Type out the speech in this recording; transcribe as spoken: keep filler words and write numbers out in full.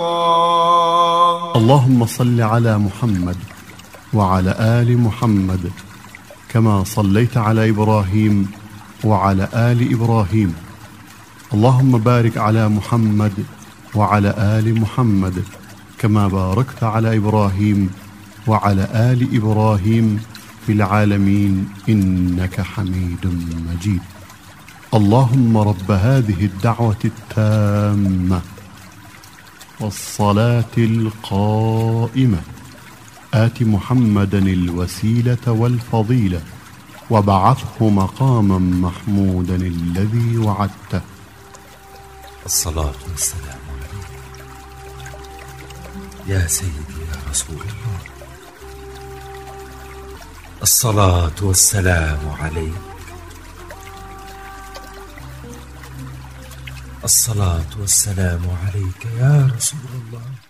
اللهم صل على محمد وعلى آل محمد كما صليت على إبراهيم وعلى آل إبراهيم. اللهم بارك على محمد وعلى آل محمد كما باركت على إبراهيم وعلى آل إبراهيم في العالمين إنك حميد مجيد. اللهم رب هذه الدعوة التامة والصلاة القائمة آت محمدا الوسيلة والفضيلة وابعثه مقاما محمودا الذي وعدته. الصلاة والسلام عليك يا سيدي يا رسول الله. الصلاة والسلام عليك. الصلاة والسلام عليك يا رسول الله.